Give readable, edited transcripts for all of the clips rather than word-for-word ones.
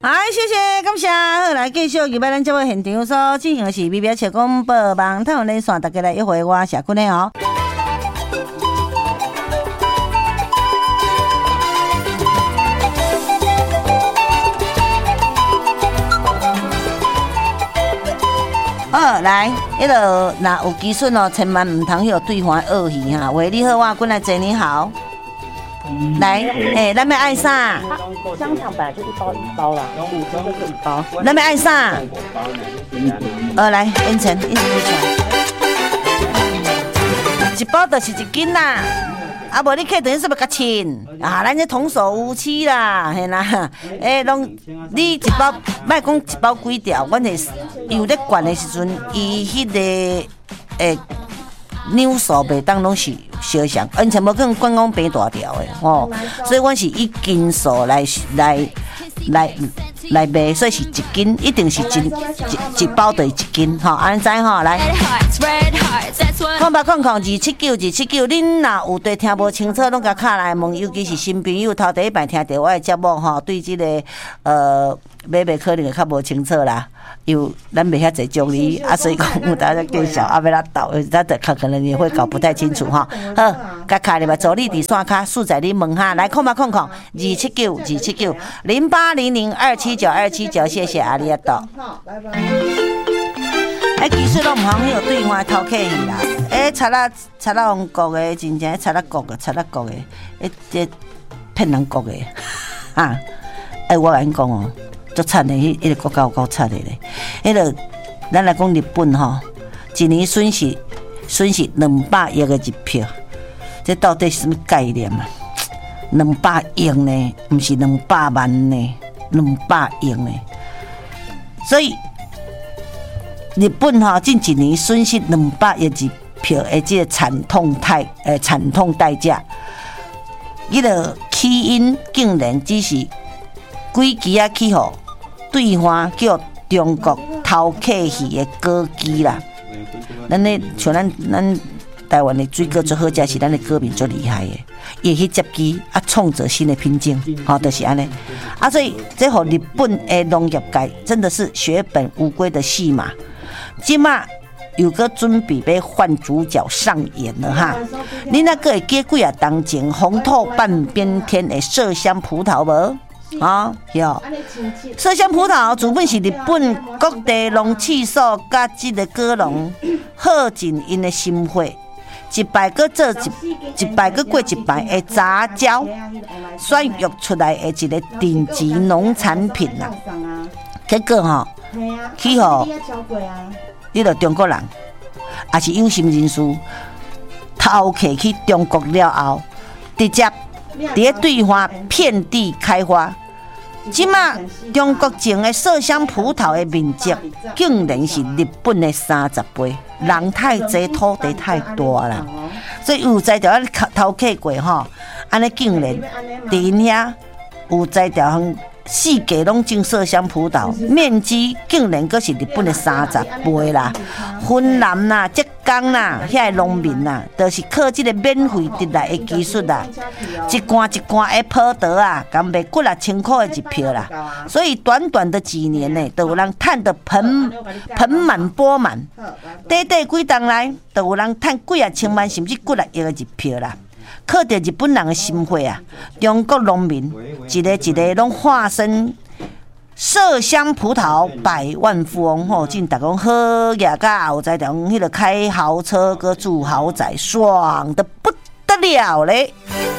谢谢，感谢。好，来继续入来咱节目现场所进行的是微表切广播网太阳连线，大家来约会我社群的哦。好，来，迄个若有基准哦，千万唔通有对方恶意哈。喂，你好，我过来坐，你好。来，咱要爱啥？ 香肠本来就一包一包啦，5颗就是一包。 咱要爱啥？来，应承出来。一包就是一斤啦。啊，无你客等于是要甲称啊，咱这童叟无欺啦，嘿啦，拢你一包，莫讲一包几条，阮是有咧灌的时阵，伊迄个扭数袂当拢是相像，完全无可能灌讲变大条的吼，所以阮是以斤数来卖，所以是一斤，一定是一包就是一斤吼，安知吼来。0800279279，恁若有对听无清楚，拢甲敲来问，尤其是新朋友头第一摆听到我的节目吼，对这个买可能会较无清楚啦，因为咱袂遐侪种类啊，所以讲有大家介绍啊，要来斗，咱可能也会搞不太清楚哈。好，甲敲入来助你伫线卡数在你问哈，来0800279279，0800279279，谢谢阿里阿多。其实拢唔通有对方偷客去啦。贼仔王国的，真正贼仔国的，这骗人国的啊！我甲你讲哦，足惨的，迄个国家有够惨的咧。迄个咱来讲日本吼，一年损失200亿的日票，这到底是什么概念啊？200亿呢，不是200万呢，200亿呢，所以。日本近一年损失200亿日票的这个惨痛代价，伊个起因竟然只是几支啊起互对方叫中国偷客去的歌姬啦。咱咧像咱台湾的水果最好食是咱的歌迷最厉害的，伊去接机啊，创造新的瓶颈，就是安尼啊。所以这互日本的农业界真的是血本无归的戏码。即马有个准备要换主角上演了哈，你那个会记几啊当前红透半边天的麝香葡萄无？有麝香葡萄主本是日本各地农气所甲这个果农耗尽因的心血，一摆过做一摆过一摆的杂交选育出来的一个顶级农产品啦。结果去互你着中国人，也是有心人士偷客去中国了后，直接伫对方遍地开花。即马中国种的麝香葡萄的面积，竟然是日本的30倍，人太济，土地太大啦，所以有在条偷客过安尼竟然伫因遐有在条四界拢种麝香葡萄，面积竟然阁是日本的30倍啦！云南啦、浙江啦，遐农民啦，都是靠这个免费得来的技术啦，一罐一罐的葡萄啊，敢卖几啊千块的一票啦。所以短短的几年呢，都有人赚得盆满钵满，短几档来，都有人赚几啊千万甚至几啊亿的一票啦。靠着日本人的心血啊，中国农民一个拢化身麝香葡萄百万富翁吼，真大讲好呀，甲后在讲迄个开豪车搁住豪宅，爽得不得了咧！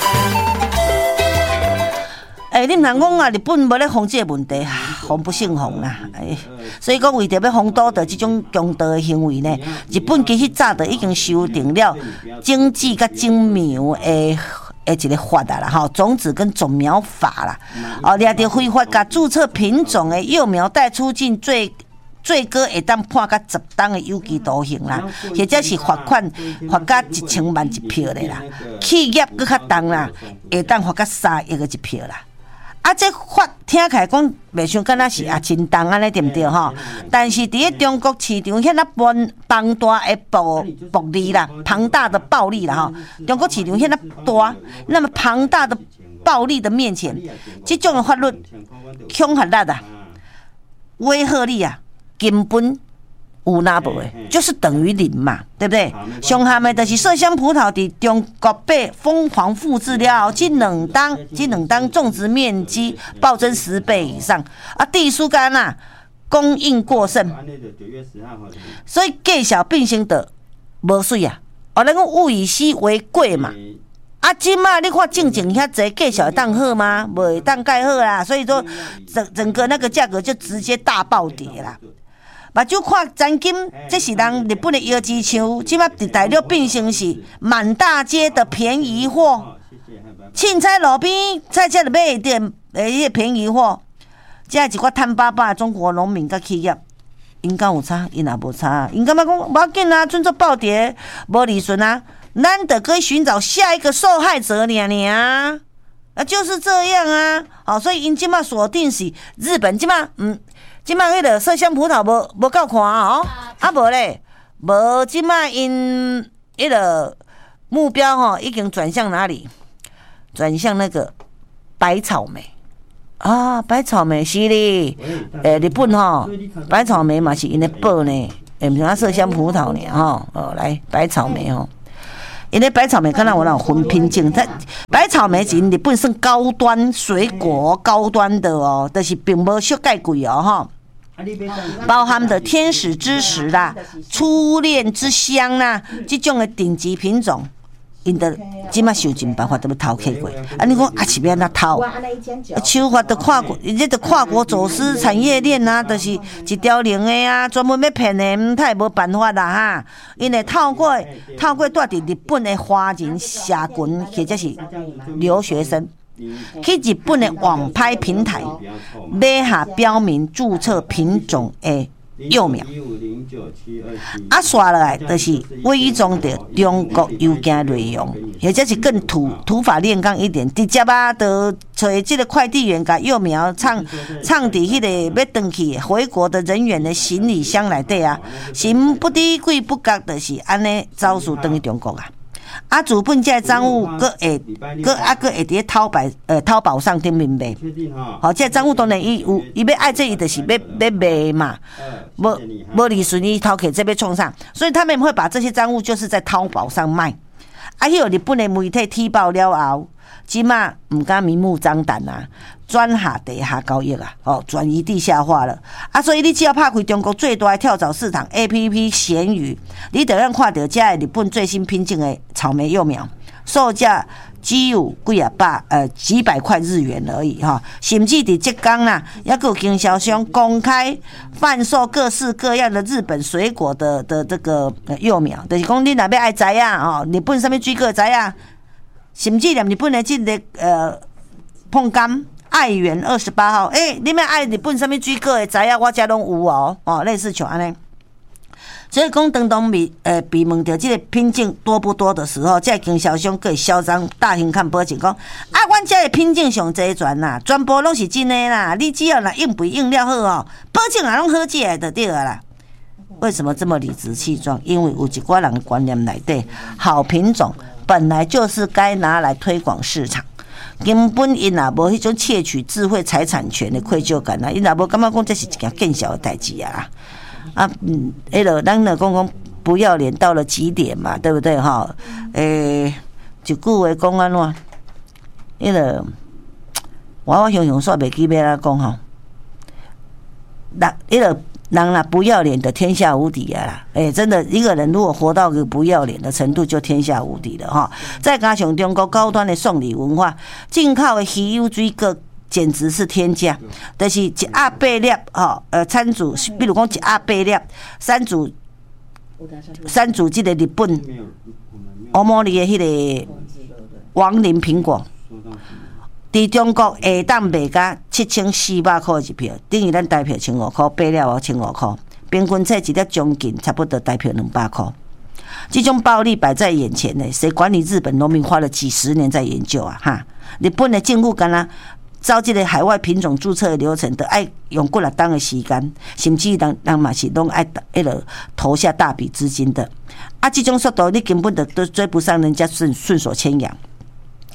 你唔通讲啊，日本无咧防这个问题，防不胜防啦。所以讲为着要防堵到这种强盗的行为呢，日本其实早就已经修订了经济甲种苗的一个法啦吼，种子跟种苗法啦。掠着非法甲注册品种的幼苗带出境最高会当判甲10档的有期徒刑啦，或者是罚甲1000万一票的啦。企业搁较重啦，会当罚甲3亿的一票啦。这法听起来讲袂像敢若是真重安尼对不对吼？但是伫咧中国市场遐庞大的暴利啦，庞大的暴利啦吼，中国市场遐大，那么庞大的暴利的面前，这种的法律恐吓力啊， 威吓力啊，根本有那无的，就是等于零嘛，对不对？上下的就是麝香葡萄伫中国被疯狂复制了，这两当种植面积暴增10倍以上啊，地疏干啊，供应过剩，所以计小变成的无水啊，咱讲物以稀为贵嘛。啊，即马你看正经遐济计小会当好吗？无会当介好啦，所以说整个那个价格就直接大暴跌啦。目睭看真金，这是人日本的腰子树，即马伫大陆变成是满大街的便宜货。凊彩路边菜市就买点迄便宜货，这一寡贪巴巴的中国农民甲企业，因敢有差？因也无差，因感觉讲无要紧啊，准做暴跌，无利润啊。难得可以寻找下一个受害者啊，就是这样啊。好，所以因即马锁定是日本，即马即马迄个麝香葡萄无够看哦，啊无咧，无即马因迄个目标吼已经转向哪里？转向那个白草莓啊，白草莓是哩，日本吼白草莓嘛是因咧报呢，毋像麝香葡萄呢吼，来白草莓吼。因为白草莓，敢若有那种分品种，白草莓是日本算高端水果，高端的哦，但是并无俗介贵哦，哈。包含的天使之石啦、初恋之香啦，这种的顶级品种，因的即马想尽办法都要偷去过。啊，你讲啊，是要哪偷？手法的跨国，这个跨国走私产业链啊，就是一条龙的啊，专门要骗的，他也无办法啦哈。因为透过住伫日本的华人社群或者是留学生，去日本的网拍平台买下标明注册品种的幼苗，啊，刷落来就是伪装着中国邮件内容，或者是更土法炼钢一点，直接啊，就找这个快递员甲幼苗藏伫迄个要回去回国的人员的行李箱内底啊，神不知鬼不觉，就是安尼走私回去中国啊。啊，主本这赃物搁会伫淘宝上顶面卖，好，这赃物当然伊要爱这伊就是要卖嘛，无利润伊偷客这边冲上，所以他们会把这些赃物就是在淘宝上卖。啊，迄个日本的媒体踢爆了后，即马唔敢明目张胆啊，转下地下交易啊，转移地下化了啊，所以你只要拍开中国最大的跳蚤市场 APP 闲鱼，你就能看到这日本最新品种的草莓幼苗，售价只有几百块日元而已哈，甚至伫浙江啦，也有经销商公开贩售各式各样的日本水果的这个幼苗，就是讲你若要爱知啊，日本什么水果知啊，甚至连日本的这个碰柑爱媛28号，你们爱日本什么水果的知啊，我家拢有哦，类似像安尼。所以讲，当被问到这个品种多不多的时候，这经销商可以嚣张大声看保证讲，啊，阮这个品种上齐全啦，全部拢是真的啦，你只要若用肥用料好哦，保证也拢好食的就对了啦。为什么这么理直气壮？因为有一寡人的观念内底，好品种本来就是该拿来推广市场。根本因也无迄种窃取智慧财产权的愧疚感啊，因也无感觉讲这是一件更小的代志啊。咱就讲不要脸到了极点嘛，对不对哈？一句话讲安怎？我想煞袂记要安怎讲吼。人啦不要脸的天下无敌啊啦！真的，一个人如果活到个不要脸的程度，就天下无敌了哈。再加上中国高端的送礼文化，进口的稀有水果简直是天价，就是一盒8粒产自，比如讲一盒8粒，产自这个日本欧莫里的迄个王林苹果。伫中国下当卖价7400块一票，等于咱台票1500块，8粒1500块，平均册一粒将近差不多台票200块。这种暴利摆在眼前呢，谁管你日本农民花了几十年在研究啊？哈，日本的政府干啦，照这个海外品种注册的流程，都爱用过了当的时间，甚至人嘛是拢爱投下大笔资金的。啊，这种速度你根本都追不上人家顺手牵羊。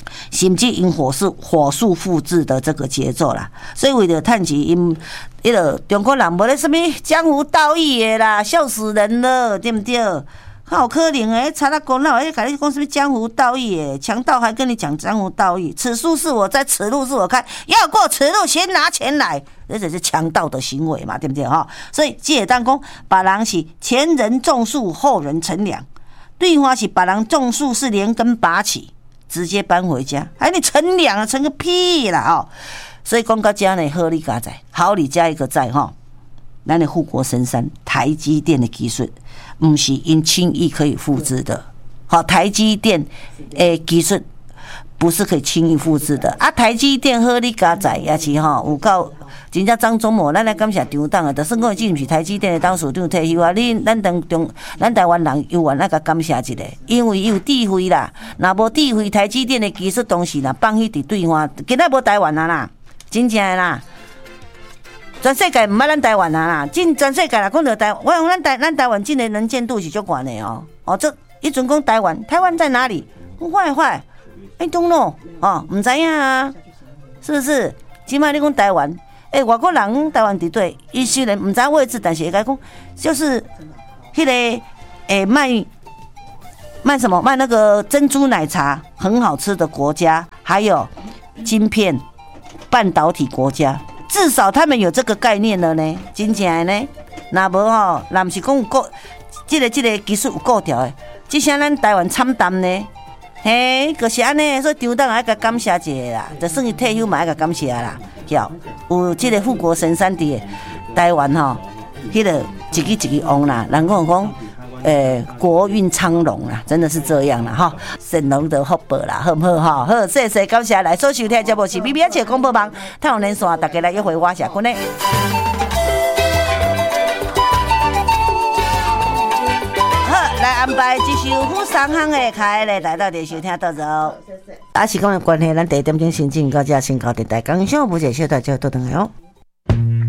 甚至因火速复制的这个节奏啦，所以为了趁钱，因迄个中国人无咧什么江湖道义的啦，笑死人了，对不对？好可怜诶，查拉公那我甲你讲什么江湖道义诶，强盗还跟你讲江湖道义，此树是我栽，此路是我开，要过此路先拿钱来，这只是强盗的行为嘛，对不对哈？所以这当讲，别人是前人种树，后人乘凉，对方是别人种树是连根拔起，直接搬回家，你乘凉啊，乘个屁啦哦！所以讲到这呢，好你加在，好你加一个在哈。咱的护国神山台积电的技术，不是因轻易可以复制的。好，台积电的技术不是可以轻易复制的啊！台积电好你加在也是哈，有够真正张忠谋，咱来感谢张党啊，就算讲这不是台积电的董事长退休啊，咱台湾人有缘那个感谢一下，因为有智慧啦，若无智慧，台积电的技术当时啦放弃伫对方，今仔无台湾啊啦，真正的啦。全世界唔捌咱台湾啊啦，真全世界啦，讲到台湾，我讲咱台湾真的能见度是足悬的哦。哦，这一阵讲台湾在哪里？坏don't know 哦，唔知影啊，是不是？起码你讲台湾，外国人台湾伫对，伊虽然唔知位置，但是会讲就是迄个卖什么？卖那个珍珠奶茶很好吃的国家，还有晶片半导体国家。至少他们有这个概念了呢，真正的呢。那无吼，那不是讲有够，这个技术有够调的，这些咱台湾惨淡呢。嘿，就是安尼，所以张党也甲感谢一下啦，就算伊退休嘛，也甲感谢啦。有这个护国神山伫台湾吼，迄个一个旺啦，人讲国运昌隆啦，真的是这样啦哈，神龙的福报啦，好不好哈？好，谢谢感谢来所收听的节目是 BBH 广播网，太阳连线，大家来约会我下群呢。好，来安排一首富商行的开来到的收听到走。啊，时间的关系，咱第一点钟先进到这先交电台，感谢不谢谢大家多等来哦。